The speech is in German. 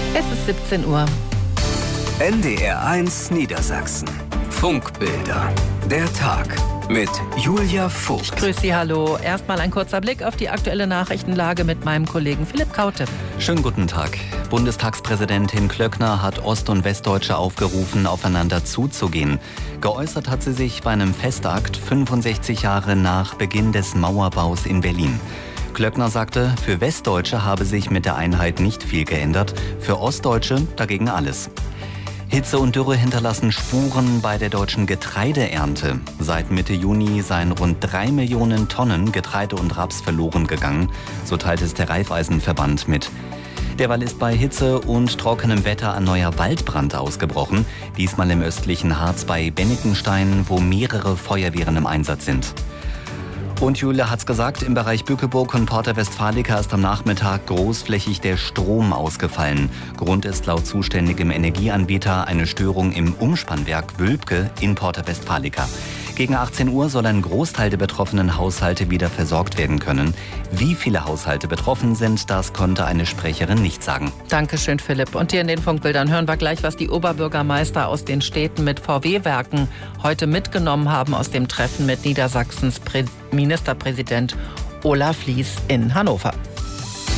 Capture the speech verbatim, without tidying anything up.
Es ist siebzehn Uhr. N D R eins Niedersachsen. Funkbilder. Der Tag mit Julia Vogt. Ich grüße Sie, hallo. Erstmal ein kurzer Blick auf die aktuelle Nachrichtenlage mit meinem Kollegen Philipp Kaute. Schönen guten Tag. Bundestagspräsidentin Klöckner hat Ost- und Westdeutsche aufgerufen, aufeinander zuzugehen. Geäußert hat sie sich bei einem Festakt fünfundsechzig Jahre nach Beginn des Mauerbaus in Berlin. Klöckner sagte, für Westdeutsche habe sich mit der Einheit nicht viel geändert, für Ostdeutsche dagegen alles. Hitze und Dürre hinterlassen Spuren bei der deutschen Getreideernte. Seit Mitte Juni seien rund drei Millionen Tonnen Getreide und Raps verloren gegangen, so teilt es der Raiffeisenverband mit. Derweil ist bei Hitze und trockenem Wetter ein neuer Waldbrand ausgebrochen, diesmal im östlichen Harz bei Bennikenstein, wo mehrere Feuerwehren im Einsatz sind. Und Julia hat's gesagt, im Bereich Bückeburg und Porta Westfalica ist am Nachmittag großflächig der Strom ausgefallen. Grund ist laut zuständigem Energieanbieter eine Störung im Umspannwerk Wülpke in Porta Westfalica. Gegen achtzehn Uhr soll ein Großteil der betroffenen Haushalte wieder versorgt werden können. Wie viele Haushalte betroffen sind, das konnte eine Sprecherin nicht sagen. Dankeschön, Philipp. Und hier in den Funkbildern hören wir gleich, was die Oberbürgermeister aus den Städten mit V W-Werken heute mitgenommen haben aus dem Treffen mit Niedersachsens Ministerpräsident Olaf Lies in Hannover.